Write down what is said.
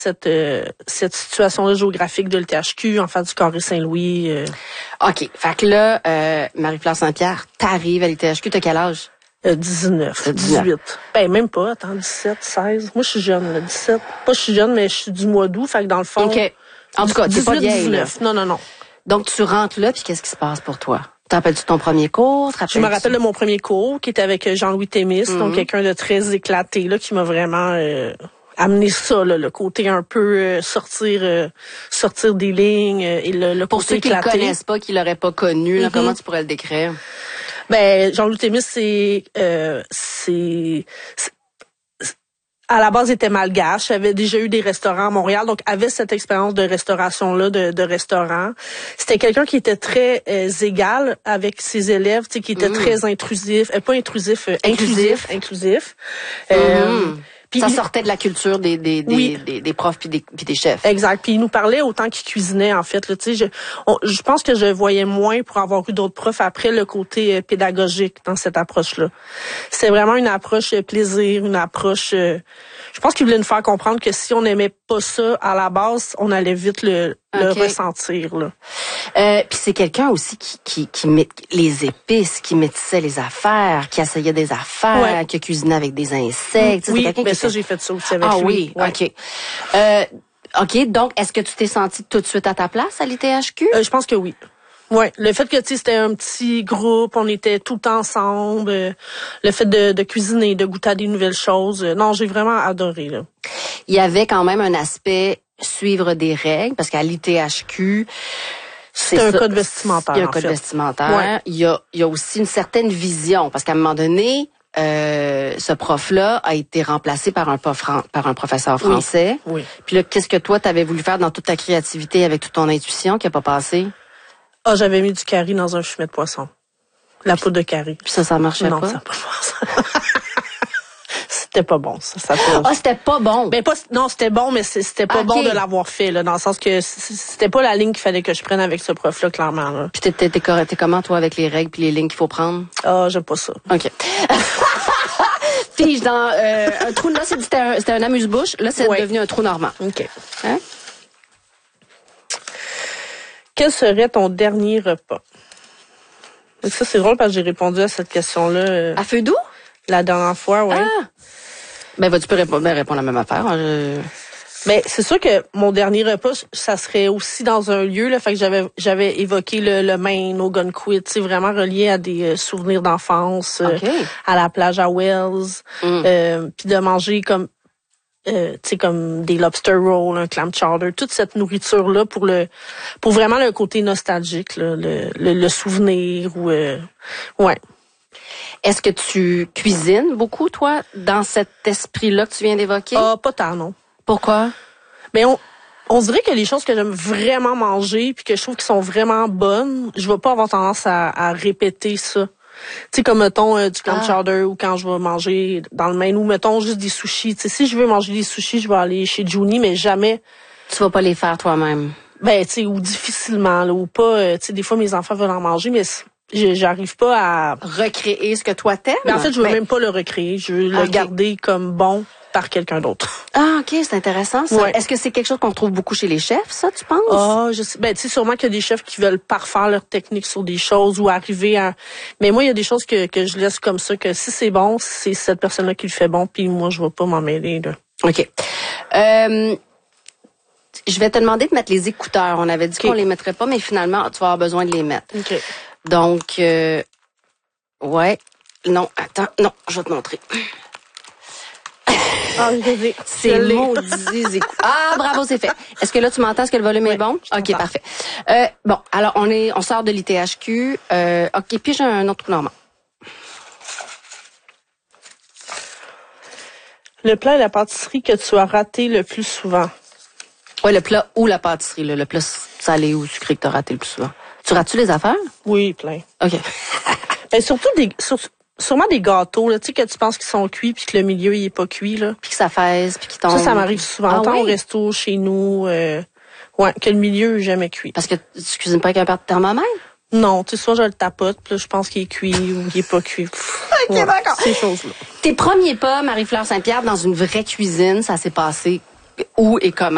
cette situation-là géographique de l'ITHQ, en face du Carré Saint-Louis. OK. Fait que là, Marie-Fleur Saint-Pierre, t'arrives à l'ITHQ, t'as quel âge? 19, 18. Ben, même pas, attends, 17, 16. Moi, je suis jeune, là, 17. Pas je suis jeune, mais je suis du mois d'août, fait que dans le fond. OK. En tout cas, t'es pas vieille, 19. Non. Donc, tu rentres là, puis qu'est-ce qui se passe pour toi? Te rappelles-tu ton premier cours? Je me rappelle de mon premier cours, qui était avec Jean-Louis Thémis, donc quelqu'un de très éclaté, là, qui m'a vraiment amené ça, là, le côté un peu sortir des lignes et le pour côté ceux qui éclaté. le connaissent pas, qui l'auraient pas connu, là, comment tu pourrais le décrire? Ben, Jean-Louis Thémis, à la base, il était malgache, avait déjà eu des restaurants à Montréal, donc avait cette expérience de restauration-là, de restaurant. C'était quelqu'un qui était très égal avec ses élèves, tu sais, qui était très intrusif, pas intrusif, inclusif. Puis ça sortait de la culture des profs puis des chefs. Exact. Puis il nous parlait autant qu'il cuisinait, en fait. Là, tu sais, je pense que je voyais moins pour avoir eu d'autres profs après le côté pédagogique dans cette approche-là. C'est vraiment une approche plaisir, une approche. Je pense qu'il voulait nous faire comprendre que si on n'aimait pas ça à la base, on allait vite le ressentir. Là. Puis c'est quelqu'un aussi qui met les épices, qui métissait les affaires, qui essayait des affaires, qui cuisinait avec des insectes. Oui, c'est mais ça, j'ai fait ça aussi avec lui. Ah oui, OK. Donc, est-ce que tu t'es sentie tout de suite à ta place à l'ITHQ? Je pense que oui. Ouais, le fait que tu sais c'était un petit groupe, on était tout le temps ensemble, le fait de cuisiner, de goûter à des nouvelles choses, non, j'ai vraiment adoré là. Il y avait quand même un aspect suivre des règles parce qu'à l'ITHQ c'est un code vestimentaire. Il y a un code vestimentaire. Ouais. Il y a aussi une certaine vision parce qu'à un moment donné, ce prof-là a été remplacé par un professeur français. Oui. Puis là, qu'est-ce que toi t'avais voulu faire dans toute ta créativité avec toute ton intuition qui a pas passé? Ah, j'avais mis du curry dans un fumet de poisson. La poudre de curry. Puis ça marchait pas? Non, ça n'a pas marché. C'était pas bon, ça. C'était pas bon? Ben, non, c'était bon, mais c'était pas bon de l'avoir fait, là, dans le sens que c'était pas la ligne qu'il fallait que je prenne avec ce prof-là, clairement, là. Puis t'es comment, toi, avec les règles puis les lignes qu'il faut prendre? Ah, j'aime pas ça. OK. Fige dans un trou, là, c'était un amuse-bouche. Là, c'est devenu un trou normand. OK. Hein? Quel serait ton dernier repas? Et ça, c'est drôle parce que j'ai répondu à cette question-là. À feu doux? La dernière fois, ouais. Ah! Ben, vas-tu peux répondre la même affaire? Ben, c'est sûr que mon dernier repas, ça serait aussi dans un lieu, là. Fait que j'avais évoqué le Maine, Ogunquit, tu sais, vraiment relié à des souvenirs d'enfance, à la plage à Wells, puis de manger comme, tu sais, comme des lobster rolls, un clam chowder, toute cette nourriture-là pour vraiment le côté nostalgique, là, le souvenir ou, ouais. Est-ce que tu cuisines beaucoup, toi, dans cet esprit-là que tu viens d'évoquer? Ah, pas tant, non. Pourquoi? Mais on dirait que les choses que j'aime vraiment manger puis que je trouve qui sont vraiment bonnes, je vais pas avoir tendance à répéter ça. Tu sais, comme, mettons, du clam chowder ou quand je vais manger dans le Maine ou, mettons, juste des sushis. Tu sais, si je veux manger des sushis, je vais aller chez Juni, mais jamais... Tu vas pas les faire toi-même? Ben, tu sais, ou difficilement, là, ou pas... tu sais, des fois, mes enfants veulent en manger, mais j'arrive pas à... Recréer ce que toi t'aimes? Mais en fait, je veux même pas le recréer. Je veux le garder comme bon par quelqu'un d'autre. Ah, OK, c'est intéressant, ça. Ouais. Est-ce que c'est quelque chose qu'on trouve beaucoup chez les chefs, ça, tu penses? Ah, je sais. Ben, tu sais, sûrement qu'il y a des chefs qui veulent parfaire leur technique sur des choses ou arriver à... Mais moi, il y a des choses que je laisse comme ça, que si c'est bon, c'est cette personne-là qui le fait bon, puis moi, je vais pas m'en mêler, là. OK. Je vais te demander de mettre les écouteurs. On avait dit qu'on les mettrait pas, mais finalement, tu vas avoir besoin de les mettre. OK. Donc, ouais. Non, attends. Non, je vais te montrer. Ah, je c'est maudits écouteurs. Ah, bravo, c'est fait. Est-ce que là, tu m'entends? Est-ce que le volume est bon? OK, parfait. Bon, alors, on sort de l'ITHQ. OK, puis j'ai un autre trou normand. Le plat et la pâtisserie que tu as raté le plus souvent? Ouais, le plat ou la pâtisserie, là, le plat salé ou sucré que tu as raté le plus souvent. Tu rates-tu les affaires? Oui, plein. OK. Ben, surtout sûrement des gâteaux, là, tu sais, que tu penses qu'ils sont cuits puis que le milieu, il est pas cuit, là. Puis que ça fesse, puis qu'il tombe. Ça m'arrive souvent. Autant au resto, chez nous, ouais, que le milieu est jamais cuit. Parce que tu cuisines pas avec un thermomètre? Non, tu sais, soit je le tapote, puis là, je pense qu'il est cuit ou il est pas cuit. OK, d'accord. Ces choses-là. Tes premiers pas, Marie-Fleur Saint-Pierre, dans une vraie cuisine, ça s'est passé où et comment?